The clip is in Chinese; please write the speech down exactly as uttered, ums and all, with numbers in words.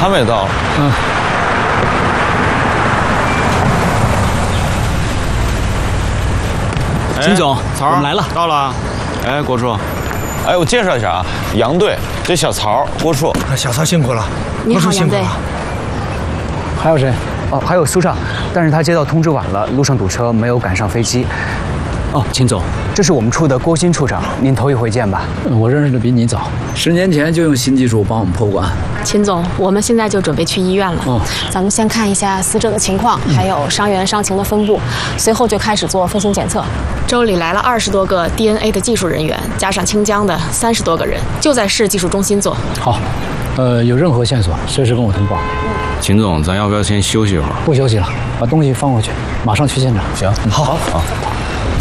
他们也到了。嗯。 秦总，曹，我们来了， 到了。哎，郭处。 哎，我介绍一下啊，杨队，这小曹，郭处。 小曹辛苦了。 你好，杨队。 还有谁？哦，还有苏畅，但是他接到通知晚了，路上堵车，没有赶上飞机。 哦，秦总， 这是我们处的郭新处长，您头一回见吧？ 我认识的比你早，十年前就用新技术帮我们破关。 秦总，我们现在就准备去医院了。哦，咱们先看一下死者的情况，还有伤员伤情的分布，随后就开始做分型检测。州里来了二十多个 D N A 的技术人员，加上清江的三十多个人，就在市技术中心做。 好，呃，有任何线索随时跟我通报。 秦总，咱要不要先休息一会儿？ 不休息了，把东西放回去，马上去现场。 行， 好， 好。